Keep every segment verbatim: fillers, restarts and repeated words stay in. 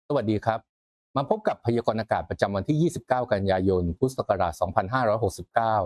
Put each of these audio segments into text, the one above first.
สวัสดีครับมาพบกับพยากรณ์อากาศประจำวันที่ ยี่สิบเก้า กันยายน พุทธศักราช สองพันห้าร้อยหกสิบเก้า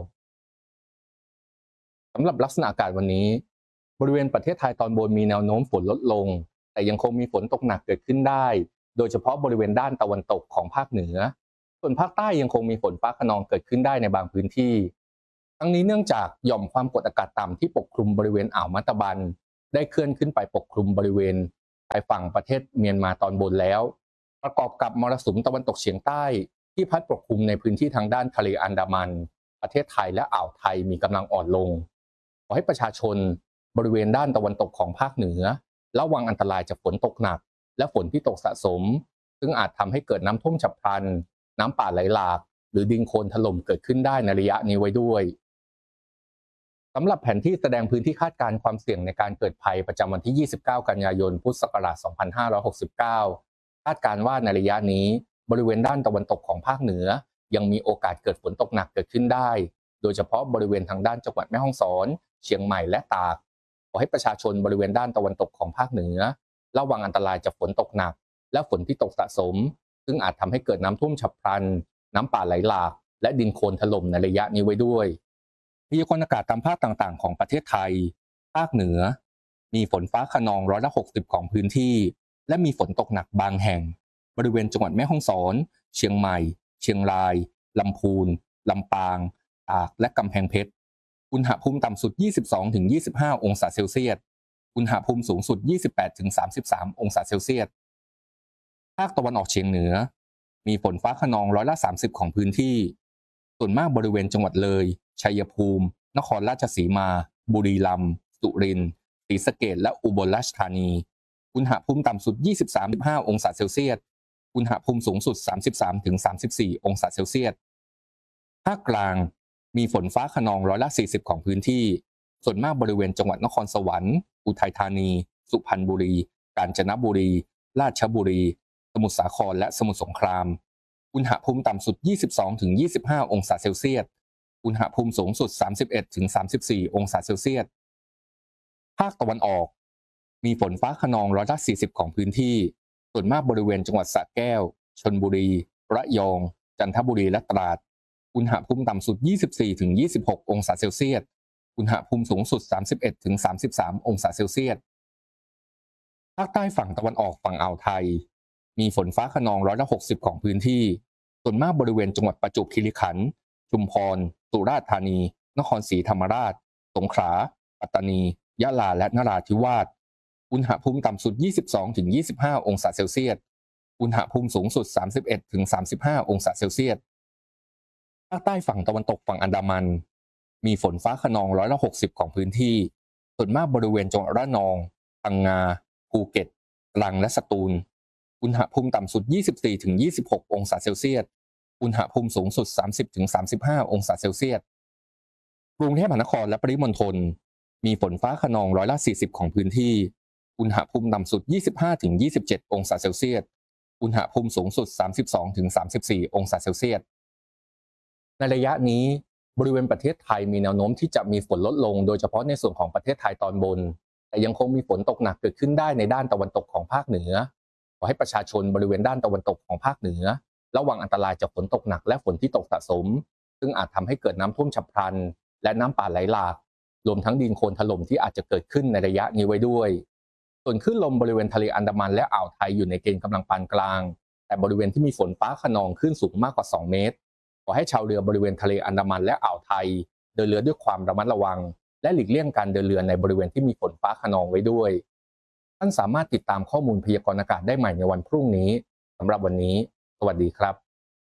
สำหรับลักษณะอากาศวันนี้ บริเวณประเทศไทยตอนบนมีแนวโน้มฝนลดลง แต่ยังคงมีฝนตกหนักเกิดขึ้นได้ โดยเฉพาะบริเวณด้านตะวันตกของภาคเหนือ ส่วนภาคใต้ยังคงมีฝนฟ้าคะนองเกิดขึ้นได้ในบางพื้นที่ ทั้งนี้เนื่องจากหย่อมความกดอากาศต่ำที่ปกคลุมบริเวณอ่าวมัตตบันได้เคลื่อนขึ้นไปปกคลุมบริเวณชายฝั่งประเทศเมียนมาตอนบนแล้ว ประกอบกับมรสุมตะวันตกเฉียงใต้ที่พัดปกคลุมในพื้นที่ทางด้านทะเลอันดามันประเทศไทยและอ่าวไทยมีกำลังอ่อนลงขอให้ประชาชนบริเวณด้านตะวันตกของภาคเหนือระวังอันตรายจากฝนตกหนักและฝนที่ตกสะสมซึ่งอาจทำให้เกิดน้ำท่วมฉับพลันน้ำป่าไหลหลากหรือดินโคลนถล่มเกิดขึ้นได้ในระยะนี้ไว้ด้วยสำหรับแผนที่แสดงพื้นที่คาดการณ์ความเสี่ยงในการเกิดภัยประจำวันที่ ยี่สิบเก้า กันยายน พุทธศักราช สองพันห้าร้อยหกสิบเก้า คาดการณ์ว่าในระยะนี้บริเวณด้านตะวันตกของภาคเหนือยังมีโอกาสเกิดฝนตกหนักเกิดขึ้นได้โดยเฉพาะบริเวณทางด้านจังหวัดแม่ฮ่องสอนเชียงใหม่และตากขอให้ประชาชนบริเวณด้านตะวันตกของภาคเหนือระวังอันตรายจากฝนตกหนักและฝนที่ตกสะสมซึ่งอาจทำให้เกิดน้ำท่วมฉับพลันน้ำป่าไหลหลากและดินโคลนถล่มในระยะนี้ไว้ด้วยพยากรณ์อากาศตามภาคต่างๆของประเทศไทยภาคเหนือมีฝนฟ้าคะนองร้อยละหกสิบของพื้นที่และมีฝนตกหนักบางแห่งบริเวณจังหวัดแม่ฮ่องสอนเชียงใหม่เชียงรายลำพูนลำปางตากและกำแพงเพชรอุณหภูมิต่ำสุด ยี่สิบสองถึงยี่สิบห้า องศาเซลเซียสอุณหภูมิสูงสุด ยี่สิบแปดถึงสามสิบสาม องศาเซลเซียสภาคตะวันออกเฉียงเหนือมีฝนฟ้าคะนองร้อยละสามสิบของพื้นที่ส่วนมากบริเวณจังหวัดเลยชัยภูมินครราชสีมาบุรีรัมย์สุรินทร์ศรีสะเกษและอุบลราชธานีอุณหภูมิต่ำสุด ยี่สิบสามถึงยี่สิบห้า องศาเซลเซียสอุณหภูมิสูงสุด สามสิบสามถึงสามสิบสี่ องศาเซลเซียสภาคกลางมีฝนฟ้าคะนองร้อยละสี่สิบของพื้นที่ส่วนมากบริเวณจังหวัดนครสวรรค์อุทัยธานีสุพรรณบุรีกาญจนบุรีราชบุรีสมุทรสาครและสมุทรสงครามอุณหภูมิต่ำสุด ยี่สิบสองถึงยี่สิบห้า องศาเซลเซียสอุณหภูมิสูงสุด สามสิบเอ็ดถึงสามสิบสี่ องศาเซลเซียสภาคตะวันออกมีฝนฟ้าคะนองร้อยละสี่สิบของพื้นที่ส่วนมากบริเวณจังหวัดสระแก้วชลบุรีระยองจันทบุรีและตราดอุณหภูมิต่ำสุด ยี่สิบสี่ถึงยี่สิบหก องศาเซลเซียสอุณหภูมิสูงสุด สามสิบเอ็ดถึงสามสิบสาม องศาเซลเซียสภาคใต้ฝั่งตะวันออกฝั่งอ่าวไทยมีฝนฟ้าคะนองร้อยละหกสิบของพื้นที่ส่วนมากบริเวณจังหวัดประจวบคีรีขันธ์ชุมพรสุราษฎร์ธานีนครศรีธรรมราชสงขลาปัตตานียะลาและนราธิวาสอุณหภูมิต่ำสุด ยี่สิบสองถึงยี่สิบห้า องศาเซลเซียสอุณหภูมิสูงสุด สามสิบเอ็ดถึงสามสิบห้า องศาเซลเซียสภาคใต้ฝั่งตะวันตกฝั่งอันดามันมีฝนฟ้าคะนองร้อยละหกสิบของพื้นที่ส่วนมากบริเวณจังหวัดระนองพังงาภูเก็ตตรังและสตูลอุณหภูมิต่ำสุด ยี่สิบสี่ถึงยี่สิบหก องศาเซลเซียสอุณหภูมิสูงสุด สามสิบถึงสามสิบห้า องศาเซลเซียสกรุงเทพมหานครและปริมณฑลมีฝนฟ้าคะนองร้อยละสี่สิบของพื้นที่อุณหภูมิต่ำสุด ยี่สิบห้าถึงยี่สิบเจ็ด องศาเซลเซียสอุณหภูมิสูงสุด สามสิบสองถึงสามสิบสี่ องศาเซลเซียสในระยะนี้บริเวณประเทศไทยมีแนวโน้มที่จะมีฝนลดลงโดยเฉพาะในส่วนของประเทศไทยตอนบนแต่ยังคงมีฝนตกหนักเกิดขึ้นได้ในด้านตะวันตกของภาคเหนือขอให้ประชาชนบริเวณด้านตะวันตกของภาคเหนือระวังอันตรายจากฝนตกหนักและฝนที่ตกสะสมซึ่งอาจทำให้เกิดน้ำท่วมฉับพลันและน้ำป่าไหลหลากรวมทั้งดินโคลนถล่มที่อาจจะเกิดขึ้นในระยะนี้ไว้ด้วยส่วนคลื่นลมบริเวณทะเลอันดามันและอ่าวไทยอยู่ในเกณฑ์กำลังปานกลางแต่บริเวณที่มีฝนฟ้าคะนองคลื่นสูงมากกว่าสองเมตรขอให้ชาวเรือบริเวณทะเลอันดามันและอ่าวไทยเดินเรือด้วยความระมัดระวังและหลีกเลี่ยงการเดินเรือในบริเวณที่มีฝนฟ้าคะนองไว้ด้วยท่านสามารถติดตามข้อมูลพยากรณ์อากาศได้ใหม่ในวันพรุ่งนี้สำหรับวันนี้สวัสดีครับ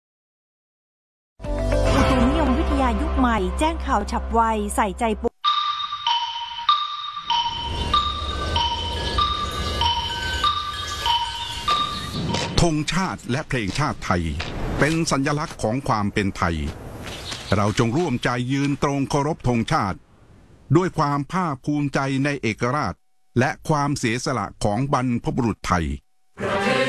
อุตุนิยมวิทยายุคใหม่แจ้งข่าวฉับไวใส่ใจปุ๊บธงชาติและเพลงชาติไทยเป็นสัญลักษณ์ของความเป็นไทยเราจงร่วมใจยืนตรงเคารพธงชาติด้วยความภาคภูมิใจในเอกราชและความเสียสละของบรรพบุรุษไทย